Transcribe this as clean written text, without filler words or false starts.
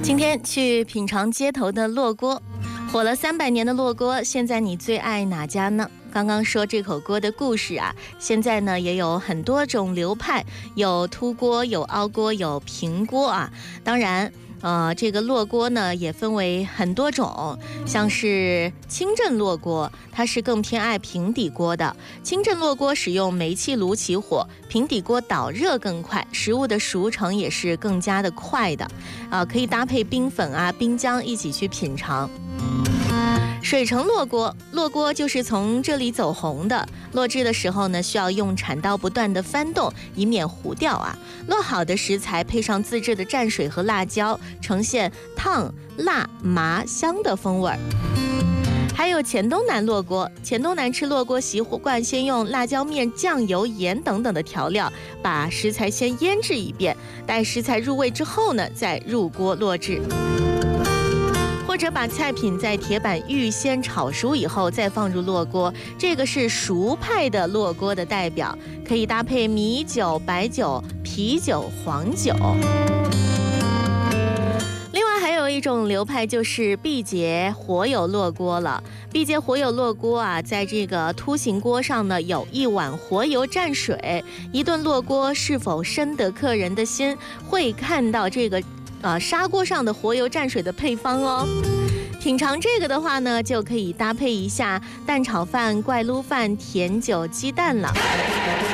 今天去品尝街头的烙锅，火了300年的烙锅，现在你最爱哪家呢？刚刚说这口锅的故事啊，现在呢也有很多种流派，有凸锅，有凹锅，有平锅啊。当然，这个烙锅呢也分为很多种，像是清震烙锅，它是更偏爱平底锅的。清震烙锅使用煤气炉起火，平底锅导热更快，食物的熟成也是更加的快的。可以搭配冰粉啊、冰浆一起去品尝。水城烙锅，烙锅就是从这里走红的。烙制的时候呢，需要用铲刀不断的翻动，以免糊掉啊。烙好的食材配上自制的蘸水和辣椒，呈现烫、辣、麻、香的风味。还有黔东南烙锅，黔东南吃烙锅习惯先用辣椒面、酱油、盐等等的调料，把食材先腌制一遍，待食材入味之后呢，再入锅烙制。或者把菜品在铁板预先炒熟以后再放入烙锅，这个是熟派的烙锅的代表，可以搭配米酒、白酒、啤酒、黄酒。另外还有一种流派就是毕节活油烙锅了。毕节活油烙锅啊，在这个凸形锅上呢，有一碗活油蘸水。一顿烙锅是否深得客人的心，会看到这个砂锅上的活油蘸水的配方哦。品尝这个的话呢，就可以搭配一下蛋炒饭、怪撸饭、甜酒鸡蛋了。